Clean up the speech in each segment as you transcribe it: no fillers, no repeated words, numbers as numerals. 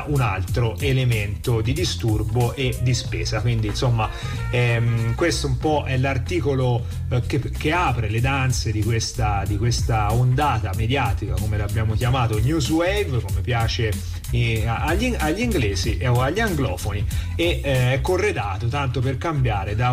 un altro elemento di disturbo e di spesa. Quindi insomma questo un po' è l'articolo che apre le danze di questa ondata mediatica, come l'abbiamo chiamato, Newswave, come piace agli inglesi o agli anglofoni, e è corredato, tanto per cambiare, da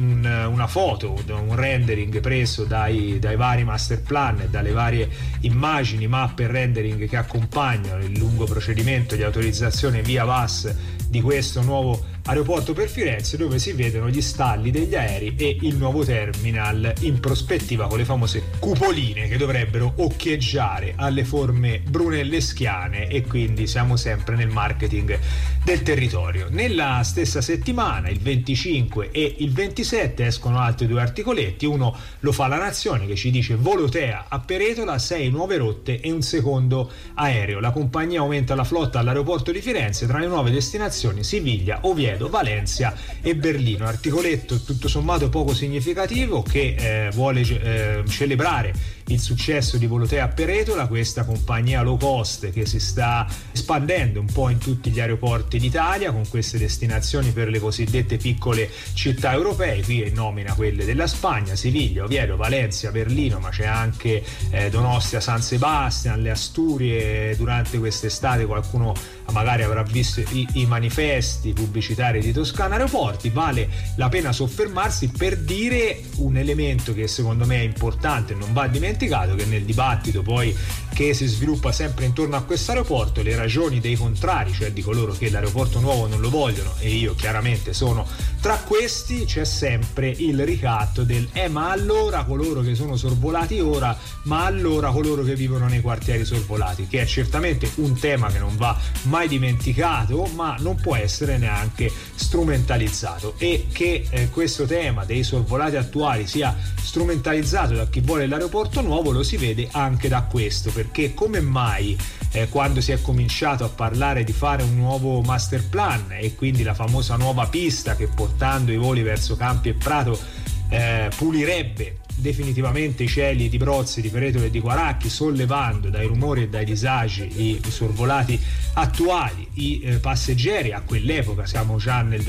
una foto, da un rendering preso dai vari master plan e dalle varie immagini, mappe e rendering che accompagnano il lungo procedimento di autorizzazione via VAS di questo nuovo aeroporto per Firenze, dove si vedono gli stalli degli aerei e il nuovo terminal in prospettiva, con le famose cupoline che dovrebbero occhieggiare alle forme brunelleschiane, e quindi siamo sempre nel marketing del territorio. Nella stessa settimana, il 25 e il 27, escono altri due articoletti. Uno lo fa La Nazione, che ci dice: Volotea a Peretola, 6 nuove rotte e un secondo aereo. La compagnia aumenta la flotta all'aeroporto di Firenze, tra le nuove destinazioni Siviglia, Oviedo, Valencia e Berlino. Articoletto tutto sommato poco significativo, che vuole celebrare il successo di Volotea a Peretola, questa compagnia low cost che si sta espandendo un po' in tutti gli aeroporti d'Italia, con queste destinazioni per le cosiddette piccole città europee. Qui nomina quelle della Spagna: Siviglia, Oviedo, Valencia, Berlino, ma c'è anche Donostia, San Sebastian, le Asturie. Durante quest'estate qualcuno magari avrà visto i manifesti pubblicitari di Toscana Aeroporti. Vale la pena soffermarsi per dire un elemento che secondo me è importante e non va dimenticato, che nel dibattito poi che si sviluppa sempre intorno a questo aeroporto, le ragioni dei contrari, cioè di coloro che l'aeroporto nuovo non lo vogliono, e io chiaramente sono tra questi, c'è sempre il ricatto del ma allora coloro che sono sorvolati ora, ma allora coloro che vivono nei quartieri sorvolati, che è certamente un tema che non va mai dimenticato, ma non può essere neanche strumentalizzato. E che questo tema dei sorvolati attuali sia strumentalizzato da chi vuole l'aeroporto nuovo lo si vede anche da questo, perché come mai quando si è cominciato a parlare di fare un nuovo master plan, e quindi la famosa nuova pista che, portando i voli verso Campi e Prato, pulirebbe definitivamente i cieli di Brozzi, di Peretola e di Quaracchi, sollevando dai rumori e dai disagi i sorvolati attuali, i passeggeri a quell'epoca, siamo già nel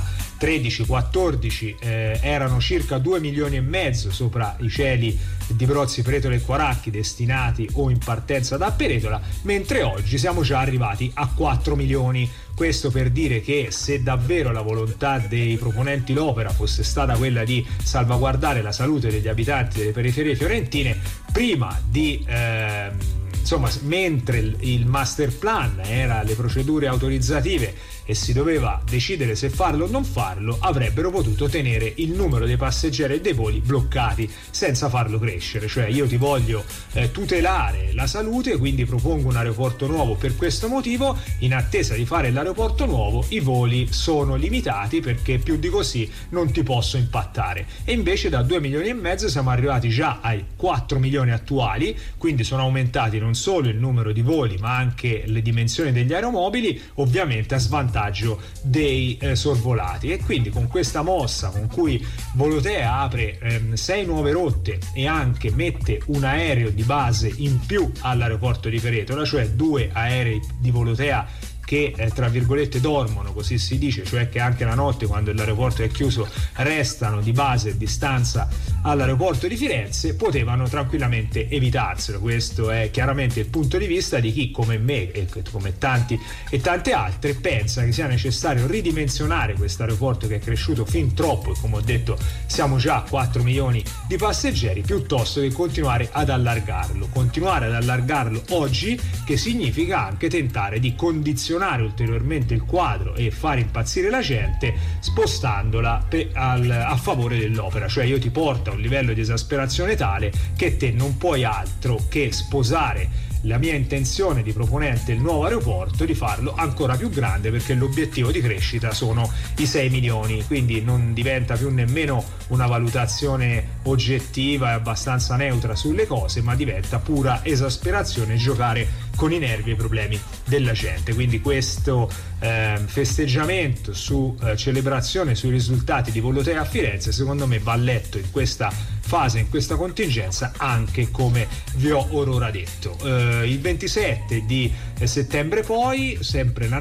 2013-14, erano circa 2 milioni e mezzo sopra i cieli di Brozzi, Peretola e Quaracchi destinati o in partenza da Peretola, mentre oggi siamo già arrivati a 4 milioni. Questo per dire che se davvero la volontà dei proponenti l'opera fosse stata quella di salvaguardare la salute degli abitanti delle periferie fiorentine, prima di mentre il master plan era le procedure autorizzative e si doveva decidere se farlo o non farlo, avrebbero potuto tenere il numero dei passeggeri e dei voli bloccati senza farlo crescere. Cioè, io ti voglio tutelare la salute, quindi propongo un aeroporto nuovo per questo motivo. In attesa di fare l'aeroporto nuovo i voli sono limitati, perché più di così non ti posso impattare. E invece da 2 milioni e mezzo siamo arrivati già ai 4 milioni attuali, quindi sono aumentati non solo il numero di voli ma anche le dimensioni degli aeromobili, ovviamente a svantaggio dei sorvolati. E quindi con questa mossa con cui Volotea apre 6 nuove rotte e anche mette un aereo di base in più all'aeroporto di Peretola, cioè 2 aerei di Volotea che tra virgolette dormono, così si dice, cioè che anche la notte, quando l'aeroporto è chiuso, restano di base e di stanza all'aeroporto di Firenze, potevano tranquillamente evitarselo. Questo è chiaramente il punto di vista di chi, come me e come tanti e tante altre, pensa che sia necessario ridimensionare questo aeroporto che è cresciuto fin troppo, e come ho detto siamo già a 4 milioni di passeggeri, piuttosto che continuare ad allargarlo oggi, che significa anche tentare di condizionare ulteriormente il quadro e fare impazzire la gente spostandola a favore dell'opera. Cioè, io ti porto a un livello di esasperazione tale che te non puoi altro che sposare la mia intenzione di proponente il nuovo aeroporto, di farlo ancora più grande, perché l'obiettivo di crescita sono i 6 milioni, quindi non diventa più nemmeno una valutazione oggettiva e abbastanza neutra sulle cose, ma diventa pura esasperazione, giocare con i nervi e i problemi della gente. Quindi questo festeggiamento celebrazione sui risultati di Volotea a Firenze, secondo me va letto in questa fase, in questa contingenza, anche come vi ho orora detto. Il 27 di settembre poi, sempre la